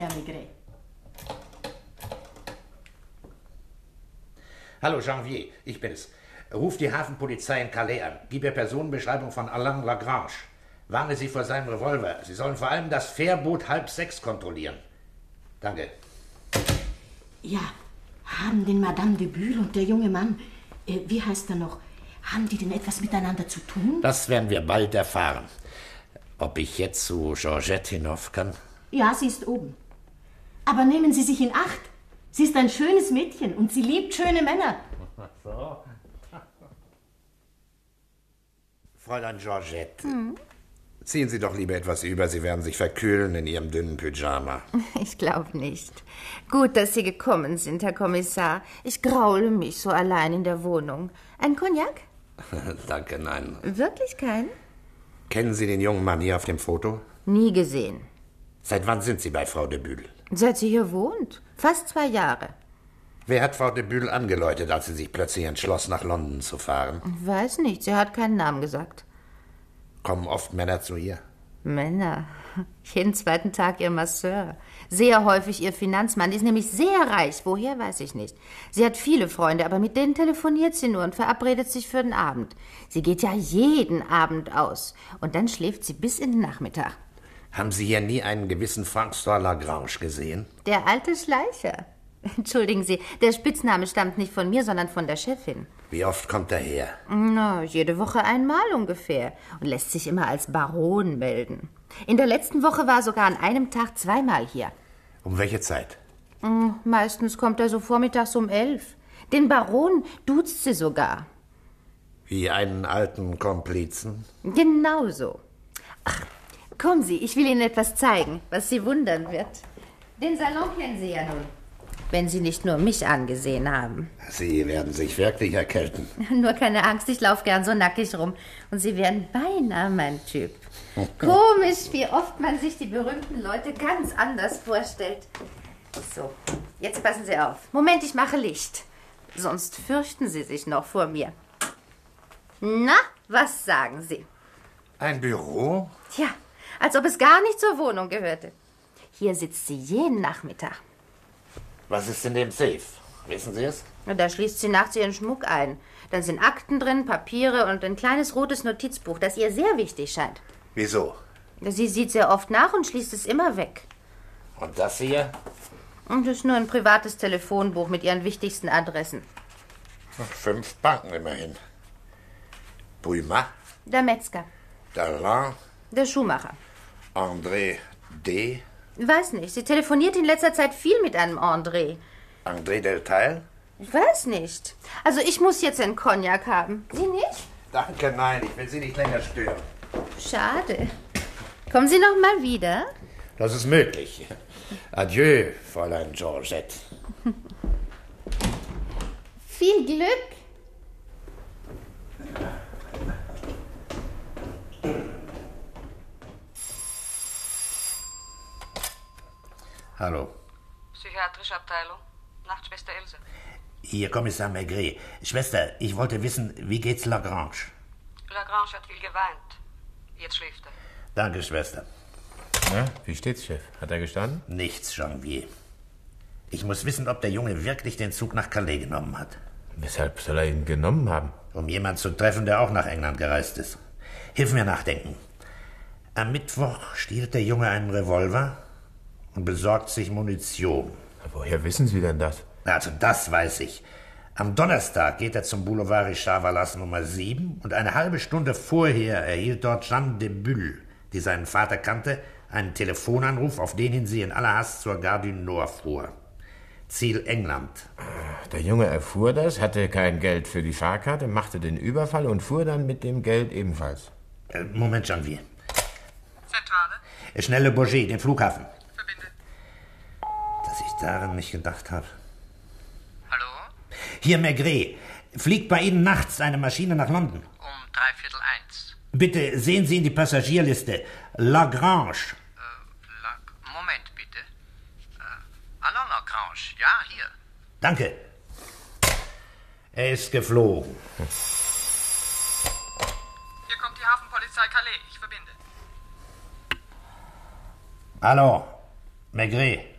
Herr Maigret. Hallo, Janvier, ich bin's. Ruf die Hafenpolizei in Calais an. Gib ihr Personenbeschreibung von Alain Lagrange. Warne sie vor seinem Revolver. Sie sollen vor allem das Fährboot 5:30 kontrollieren. Danke. Ja, haben denn Madame de Bulle und der junge Mann, wie heißt er noch, haben die denn etwas miteinander zu tun? Das werden wir bald erfahren. Ob ich jetzt zu Georgette hinauf kann? Ja, sie ist oben. Aber nehmen Sie sich in Acht. Sie ist ein schönes Mädchen und sie liebt schöne Männer. So. Fräulein Georgette, ziehen Sie doch lieber etwas über. Sie werden sich verkühlen in Ihrem dünnen Pyjama. Ich glaube nicht. Gut, dass Sie gekommen sind, Herr Kommissar. Ich graule mich so allein in der Wohnung. Ein Cognac? Danke, nein. Wirklich kein? Kennen Sie den jungen Mann hier auf dem Foto? Nie gesehen. Seit wann sind Sie bei Frau de Bulle? Seit sie hier wohnt. Fast 2 Jahre. Wer hat Frau de Bulle angeläutet, als sie sich plötzlich entschloss, nach London zu fahren? Weiß nicht, sie hat keinen Namen gesagt. Kommen oft Männer zu ihr? Männer? Jeden zweiten Tag ihr Masseur. Sehr häufig ihr Finanzmann. Die ist nämlich sehr reich. Woher, weiß ich nicht. Sie hat viele Freunde, aber mit denen telefoniert sie nur und verabredet sich für den Abend. Sie geht ja jeden Abend aus. Und dann schläft sie bis in den Nachmittag. Haben Sie hier nie einen gewissen François Lagrange gesehen? Der alte Schleicher. Entschuldigen Sie, der Spitzname stammt nicht von mir, sondern von der Chefin. Wie oft kommt er her? Na, jede Woche einmal ungefähr. Und lässt sich immer als Baron melden. In der letzten Woche war er sogar an einem Tag 2-mal hier. Um welche Zeit? Meistens kommt er so vormittags um 11. Den Baron duzt sie sogar. Wie einen alten Komplizen? Genau so. Ach, kommen Sie, ich will Ihnen etwas zeigen, was Sie wundern wird. Den Salon kennen Sie ja nun, wenn Sie nicht nur mich angesehen haben. Sie werden sich wirklich erkälten. Nur keine Angst, ich laufe gern so nackig rum. Und Sie wären beinahe mein Typ. Komisch, wie oft man sich die berühmten Leute ganz anders vorstellt. So, jetzt passen Sie auf. Moment, ich mache Licht. Sonst fürchten Sie sich noch vor mir. Na, was sagen Sie? Ein Büro? Tja, als ob es gar nicht zur Wohnung gehörte. Hier sitzt sie jeden Nachmittag. Was ist in dem Safe? Wissen Sie es? Da schließt sie nachts ihren Schmuck ein. Dann sind Akten drin, Papiere und ein kleines rotes Notizbuch, das ihr sehr wichtig scheint. Wieso? Sie sieht sehr oft nach und schließt es immer weg. Und das hier? Und das ist nur ein privates Telefonbuch mit ihren wichtigsten Adressen. 5 Banken immerhin. Bouilmat, Der Metzger, Darlan, der Schuhmacher. André D., Weiß nicht, sie telefoniert in letzter Zeit viel mit einem André. André Delteil? Ich weiß nicht. Also ich muss jetzt einen Cognac haben. Sie nicht? Danke, nein, ich will Sie nicht länger stören. Schade. Kommen Sie noch mal wieder? Das ist möglich. Adieu, Fräulein Georgette. Viel Glück. Hallo. Psychiatrische Abteilung. Nachtschwester Ilse. Hier Kommissar Maigret. Schwester, ich wollte wissen, wie geht's Lagrange? Lagrange hat viel geweint. Jetzt schläft er. Danke, Schwester. Na, wie steht's, Chef? Hat er gestanden? Nichts, Janvier. Ich muss wissen, ob der Junge wirklich den Zug nach Calais genommen hat. Weshalb soll er ihn genommen haben? Um jemanden zu treffen, der auch nach England gereist ist. Hilf mir nachdenken. Am Mittwoch stiehlt der Junge einen Revolver und besorgt sich Munition. Woher wissen Sie denn das? Also das weiß ich. Am Donnerstag geht er zum Boulevard Richard Vallas Nummer 7 und eine halbe Stunde vorher erhielt dort Jeanne de Bulle, die seinen Vater kannte, einen Telefonanruf, auf den hin sie in aller Hast zur Gare du Nord fuhr. Ziel England. Der Junge erfuhr das, hatte kein Geld für die Fahrkarte, machte den Überfall und fuhr dann mit dem Geld ebenfalls. Moment, Janvier. Zentrale. Schnelle Bourget, den Flughafen. Verbinde. Dass ich daran nicht gedacht habe. Hallo? Hier, Maigret. Fliegt bei Ihnen nachts eine Maschine nach London? Um 1:45. Bitte sehen Sie in die Passagierliste. Lagrange. Moment, bitte. Alain Lagrange. Ja, hier. Danke. Er ist geflogen. Hier kommt die Hafenpolizei Calais. Ich verbinde. Hallo, Maigret.